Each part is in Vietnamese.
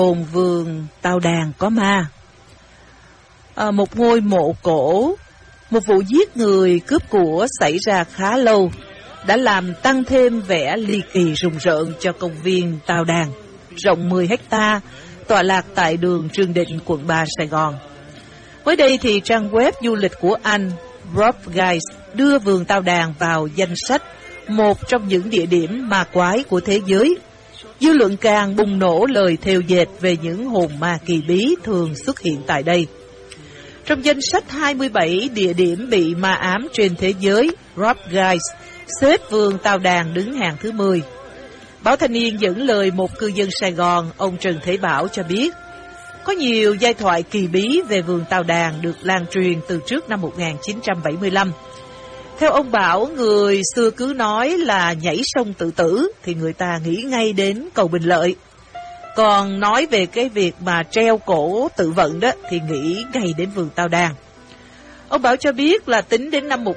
Đồn vườn Tào Đàn có ma. Một ngôi mộ cổ, một vụ giết người cướp của xảy ra khá lâu, đã làm tăng thêm vẻ ly kỳ rùng rợn cho công viên Tào Đàn, rộng 10 hecta, tọa lạc tại đường Trương Định, quận 3, Sài Gòn. Mới đây thì trang web du lịch của Anh, Rob Guides, đưa vườn Tào Đàn vào danh sách một trong những địa điểm ma quái của thế giới. Dư luận càng bùng nổ lời thêu dệt về những hồn ma kỳ bí thường xuất hiện tại đây. Trong danh sách 27 địa điểm bị ma ám trên thế giới, Rob Guides xếp vườn Tào Đàn đứng hàng thứ 10. Báo Thanh niên dẫn lời một cư dân Sài Gòn, ông Trần Thế Bảo cho biết, có nhiều giai thoại kỳ bí về vườn Tào Đàn được lan truyền từ trước năm 1975. Theo ông Bảo, người xưa cứ nói là nhảy sông tự tử thì người ta nghĩ ngay đến cầu Bình Lợi. Còn nói về cái việc mà treo cổ tự vận đó thì nghĩ ngay đến vườn Tào Đàn. Ông Bảo cho biết là tính đến năm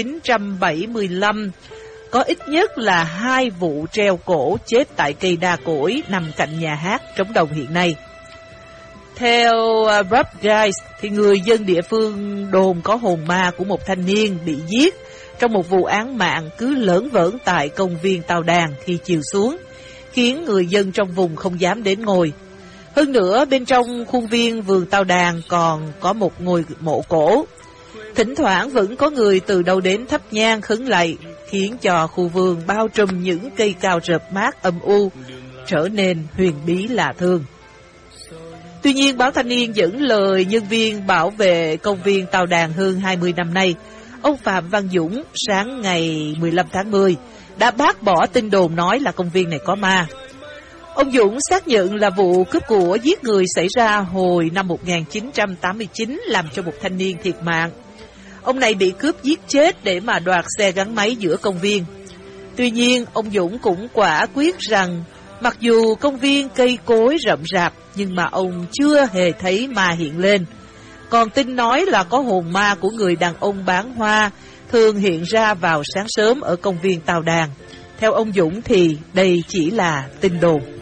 1975, có ít nhất là 2 vụ treo cổ chết tại cây đa cối nằm cạnh nhà hát trống đồng hiện nay. Theo Rob Guides thì người dân địa phương đồn có hồn ma của một thanh niên bị giết trong một vụ án mạng cứ lởn vởn tại công viên Tào Đàn khi chiều xuống, khiến người dân trong vùng không dám đến ngồi. Hơn nữa, bên trong khuôn viên vườn Tào Đàn còn có một ngôi mộ cổ. Thỉnh thoảng vẫn có người từ đâu đến thắp nhang khấn lạy, khiến cho khu vườn bao trùm những cây cao rợp mát âm u trở nên huyền bí lạ thường. Tuy nhiên, báo Thanh niên dẫn lời nhân viên bảo vệ công viên Tào Đàn hơn 20 năm nay, ông Phạm Văn Dũng, sáng ngày 15 tháng 10, đã bác bỏ tin đồn nói là công viên này có ma. Ông Dũng xác nhận là vụ cướp của giết người xảy ra hồi năm 1989 làm cho một thanh niên thiệt mạng. Ông này bị cướp giết chết để mà đoạt xe gắn máy giữa công viên. Tuy nhiên, ông Dũng cũng quả quyết rằng mặc dù công viên cây cối rậm rạp nhưng mà ông chưa hề thấy ma hiện lên. Còn tin nói là có hồn ma của người đàn ông bán hoa thường hiện ra vào sáng sớm ở công viên Tào Đàn. Theo ông Dũng thì đây chỉ là tin đồn.